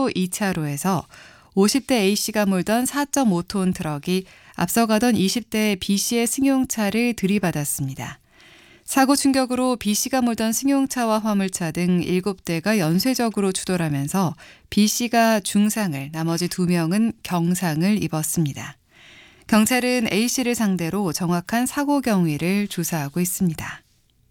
청도 2차로에서 50대 A씨가 몰던 4.5톤 트럭이 앞서가던 20대 B씨의 승용차를 들이받았습니다. 사고 충격으로 B씨가 몰던 승용차와 화물차 등 7대가 연쇄적으로 추돌하면서 B씨가 중상을, 나머지 2명은 경상을 입었습니다. 경찰은 A씨를 상대로 정확한 사고 경위를 조사하고 있습니다.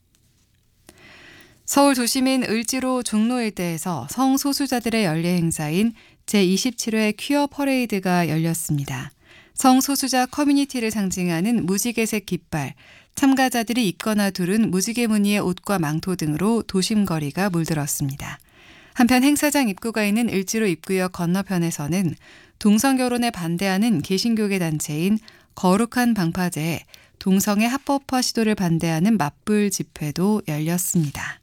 서울 도심인 을지로 종로 일대에서 성소수자들의 연례 행사인 제27회 퀴어 퍼레이드가 열렸습니다. 성소수자 커뮤니티를 상징하는 무지개색 깃발, 참가자들이 입거나 두른 무지개 무늬의 옷과 망토 등으로 도심 거리가 물들었습니다. 한편 행사장 입구가 있는 을지로 입구역 건너편에서는 동성결혼에 반대하는 개신교계 단체인 거룩한 방파제에 동성애 합법화 시도를 반대하는 맞불 집회도 열렸습니다.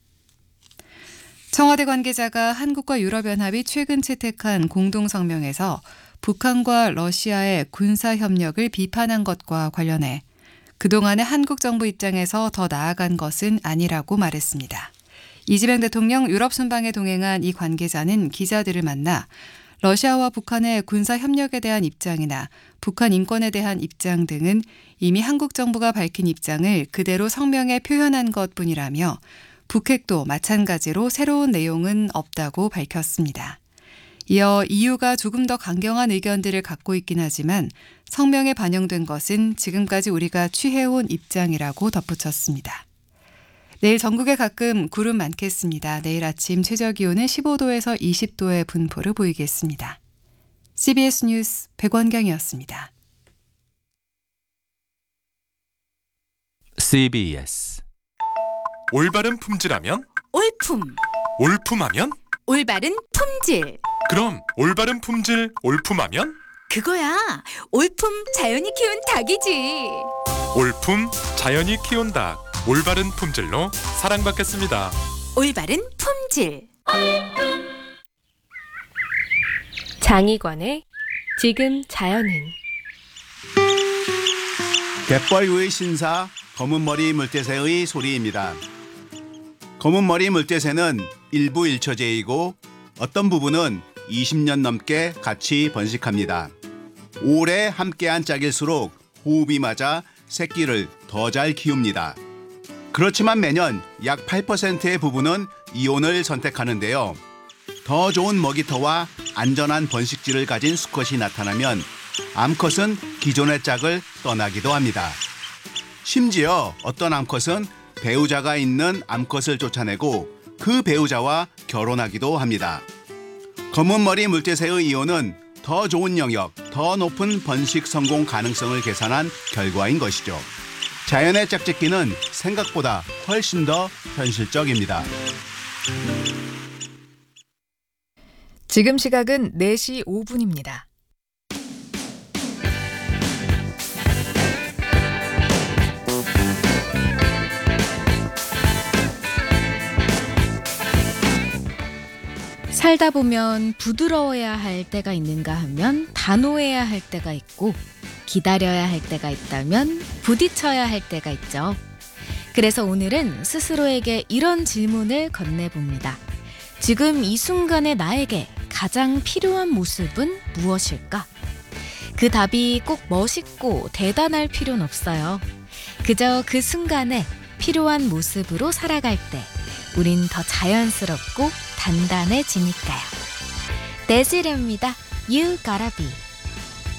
청와대 관계자가 한국과 유럽연합이 최근 채택한 공동성명에서 북한과 러시아의 군사협력을 비판한 것과 관련해 그동안의 한국 정부 입장에서 더 나아간 것은 아니라고 말했습니다. 이재명 대통령 유럽 순방에 동행한 이 관계자는 기자들을 만나 러시아와 북한의 군사협력에 대한 입장이나 북한 인권에 대한 입장 등은 이미 한국 정부가 밝힌 입장을 그대로 성명에 표현한 것뿐이라며 북핵도 마찬가지로 새로운 내용은 없다고 밝혔습니다. 이어 EU가 조금 더 강경한 의견들을 갖고 있긴 하지만 성명에 반영된 것은 지금까지 우리가 취해온 입장이라고 덧붙였습니다. 내일 전국에 가끔 구름 많겠습니다. 내일 아침 최저기온은 15도에서 20도의 분포를 보이겠습니다. CBS 뉴스 백원경이었습니다. CBS 올바른 품질하면? 올품. 올품하면? 올바른 품질. 그럼 올바른 품질 올품하면? 그거야. 올품 자연이 키운 닭이지. 올품 자연이 키운 닭. 올바른 품질로 사랑받겠습니다. 올바른 품질. 장희권의 지금 자연은. 갯벌 신사 검은머리 물대새의 소리입니다. 검은머리 물대새는 일부 일처제이고 어떤 부분은 20년 넘게 같이 번식합니다. 오래 함께한 짝일수록 호흡이 맞아 새끼를 더 잘 키웁니다. 그렇지만 매년 약 8%의 부분은 이혼을 선택하는데요. 더 좋은 먹이터와 안전한 번식지를 가진 수컷이 나타나면 암컷은 기존의 짝을 떠나기도 합니다. 심지어 어떤 암컷은 배우자가 있는 암컷을 쫓아내고 그 배우자와 결혼하기도 합니다. 검은머리 물대새의 이혼은 더 좋은 영역, 더 높은 번식 성공 가능성을 계산한 결과인 것이죠. 자연의 짝짓기는 생각보다 훨씬 더 현실적입니다. 지금 시각은 4시 5분입니다. 살다 보면 부드러워야 할 때가 있는가 하면 단호해야 할 때가 있고 기다려야 할 때가 있다면 부딪혀야 할 때가 있죠. 그래서 오늘은 스스로에게 이런 질문을 건네봅니다. 지금 이 순간의 나에게 가장 필요한 모습은 무엇일까? 그 답이 꼭 멋있고 대단할 필요는 없어요. 그저 그 순간에 필요한 모습으로 살아갈 때 우린 더 자연스럽고 단단해지니까요. 데지레입니다. You gotta be.